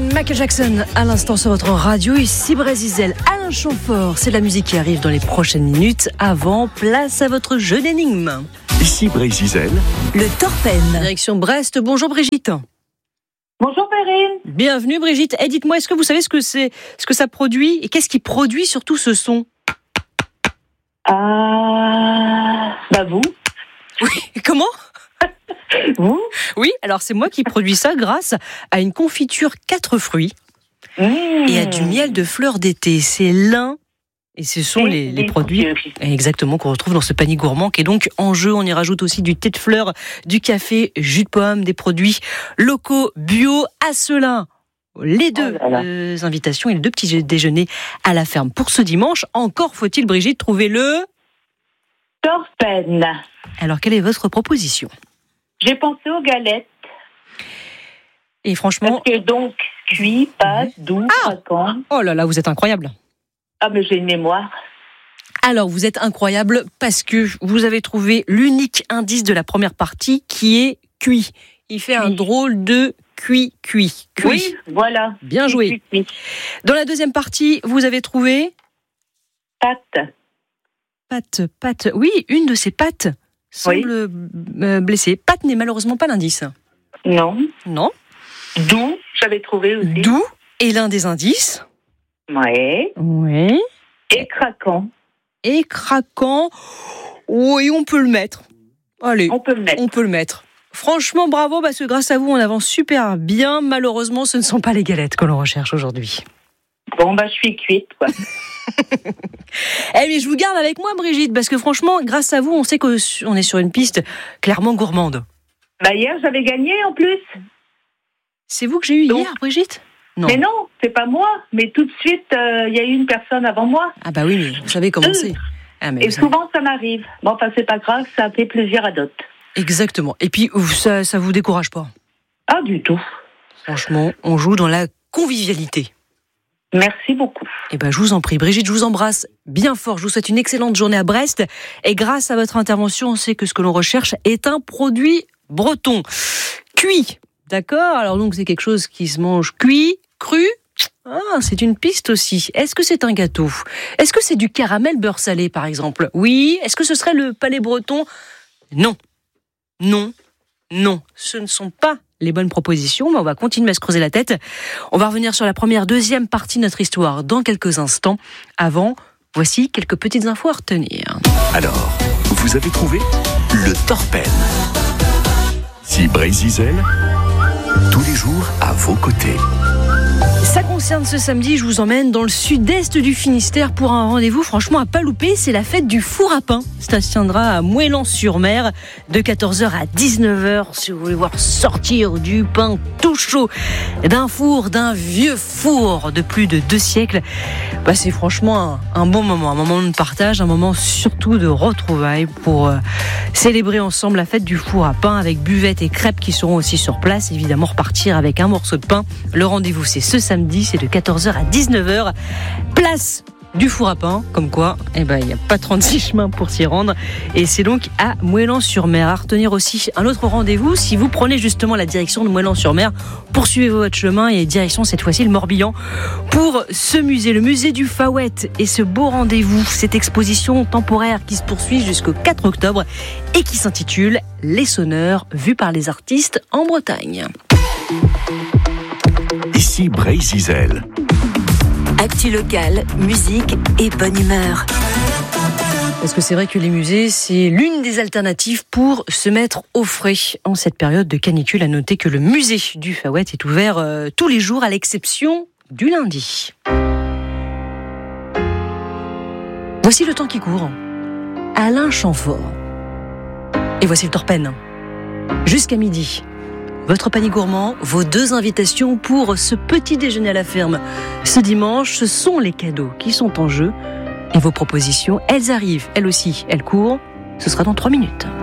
Michael Jackson à l'instant sur votre radio. Ici Brésil, Alain Chamfort. C'est la musique qui arrive dans les prochaines minutes. Avant, place à votre jeu d'énigmes. Ici Brésil, le Torpen. Direction Brest. Bonjour Brigitte. Bonjour Perrine. Bienvenue Brigitte. Et dites-moi, est-ce que vous savez ce que c'est, ce que ça produit et qu'est-ce qui produit surtout ce son? Vous. Oui. Comment? Vous? Oui, alors c'est moi qui produis ça grâce à une confiture 4 fruits et à du miel de fleurs d'été. C'est l'un, et ce sont les produits exactement qu'on retrouve dans ce panier gourmand qui est donc en jeu. On y rajoute aussi du thé de fleurs, du café, jus de pomme, des produits locaux, bio, à cela. Les deux invitations et les 2 petits déjeuners à la ferme. Pour ce dimanche, encore faut-il, Brigitte, trouver le Torpen. Alors, quelle est votre proposition? J'ai pensé aux galettes. Et franchement... Parce que donc, cuit, pâte, doux, craquant. Oh là là, vous êtes incroyable. Ah, mais j'ai une mémoire. Alors, vous êtes incroyable parce que vous avez trouvé l'unique indice de la première partie qui est cuit. Il fait un drôle de cuit. Oui, voilà. Bien joué. Cuit. Dans la deuxième partie, vous avez trouvé... Pâte. Pâte. Oui, une de ces pâtes semble blessée. Pâte n'est malheureusement pas l'indice. Non. Doux, j'avais trouvé aussi. Doux est l'un des indices. Ouais. Oui. Et craquant. Et craquant. Oui, on peut le mettre. Allez, On peut le mettre. Franchement, bravo, parce que grâce à vous, on avance super bien. Malheureusement, ce ne sont pas les galettes que l'on recherche aujourd'hui. Bon, je suis cuite, quoi. Eh bien, je vous garde avec moi, Brigitte, parce que franchement, grâce à vous, on sait qu'on est sur une piste clairement gourmande. Hier, j'avais gagné, en plus. C'est vous que j'ai eu hier, Brigitte? Non. Mais non, c'est pas moi. Mais tout de suite, il y a eu une personne avant moi. Ah bah oui, mais vous savez comment c'est. Et souvent, ça m'arrive. Bon, c'est pas grave, ça a fait plaisir à d'autres. Exactement. Et puis, ça vous décourage pas? Ah, du tout. Franchement, on joue dans la convivialité. Merci beaucoup. Eh ben, je vous en prie. Brigitte, je vous embrasse bien fort. Je vous souhaite une excellente journée à Brest. Et grâce à votre intervention, on sait que ce que l'on recherche est un produit breton. Cuit. D'accord? Alors donc, c'est quelque chose qui se mange cuit, cru. Ah, c'est une piste aussi. Est-ce que c'est un gâteau? Est-ce que c'est du caramel beurre salé, par exemple? Oui. Est-ce que ce serait le palais breton? Non. Ce ne sont pas les bonnes propositions, mais on va continuer à se creuser la tête. On va revenir sur la deuxième partie de notre histoire dans quelques instants. Avant, voici quelques petites infos à retenir. Alors, vous avez trouvé le Torpen. Si Brésil, tous les jours à vos côtés. Ça concerne ce samedi, je vous emmène dans le sud-est du Finistère pour un rendez-vous franchement à pas louper, c'est la fête du four à pain. Ça se tiendra à Moëlan-sur-Mer de 14h à 19h si vous voulez voir sortir du pain tout chaud d'un four, d'un vieux four de plus de 2 siècles. C'est franchement un bon moment, un moment de partage, un moment surtout de retrouvailles pour célébrer ensemble la fête du four à pain avec buvette et crêpes qui seront aussi sur place. Évidemment, repartir avec un morceau de pain. Le rendez-vous, c'est ce samedi, c'est de 14h à 19h. Place du four à pain, comme quoi, il n'y a pas 36 chemins pour s'y rendre. Et c'est donc à Moëlan-sur-Mer. À retenir aussi un autre rendez-vous, si vous prenez justement la direction de Moëlan-sur-Mer, poursuivez votre chemin et direction cette fois-ci le Morbihan pour ce musée, le musée du Fawet. Et ce beau rendez-vous, cette exposition temporaire qui se poursuit jusqu'au 4 octobre et qui s'intitule Les sonneurs vus par les artistes en Bretagne. Ici Brésil. Actu locale, musique et bonne humeur. Parce que c'est vrai que les musées, c'est l'une des alternatives pour se mettre au frais en cette période de canicule. À noter que le musée du Fawet est ouvert tous les jours à l'exception du lundi. Voici le temps qui court. Alain Chamfort. Et voici le Torpen. Jusqu'à midi. Votre panier gourmand, vos 2 invitations pour ce petit déjeuner à la ferme. Ce dimanche, ce sont les cadeaux qui sont en jeu. Et vos propositions, elles arrivent, elles aussi, elles courent. Ce sera dans 3 minutes.